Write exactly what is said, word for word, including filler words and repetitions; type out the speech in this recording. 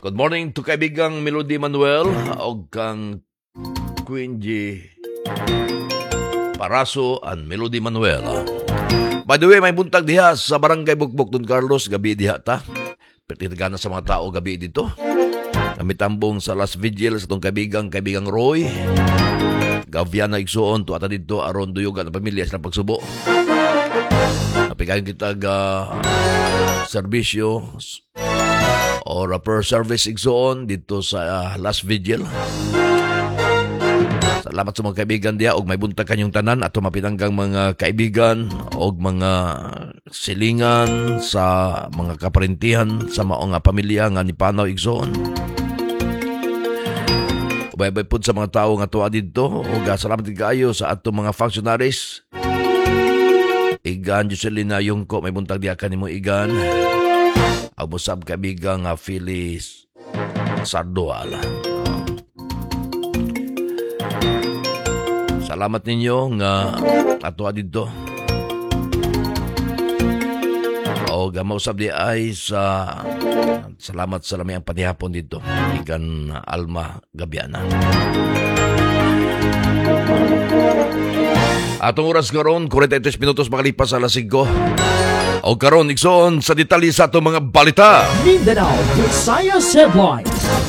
Good morning to kaibigang Melody Manuel o kang Queen G Paraso and Melody Manuel. By the way, may buntag diha sa Barangay Bukbok, Don Carlos, gabi diha ta. Pertinagana sa mga tao gabi dito. Kami tambong sa last vigil sa itong kaibigang, kaibigang Roy. Gaviana igsuon, tuwata dito, aron duyugan ang pamilya sa pagsubo. Napigayon kita ga serbisyo or per service igsuon dito sa uh, last vigil. Salamat sa mga kaibigan diya og may buntag kanyong tanan at mapinanggang mga kaibigan og mga silingan sa mga kaparintihan sa maong nga pamilya nga ni Panaw igsoon. Ubay-ubay po sa mga tao nga tuwa dito og salamat din kaayo sa ato mga functionaries. Igan Jocelyn yung ko may buntag diya kanimo igan. Ang musab kaibigan nga Phyllis Sardoal. Salamat ninyo nga ato dito. O gamausab di ay sa salamat sa lamang patihapon dito. Ikan Alma Gabiana. Atong oras karon, forty-three minutos makalipas sa alas singko. O karon, igsoon sa detalye sa atong mga balita. Mindanao Visayas Headlines.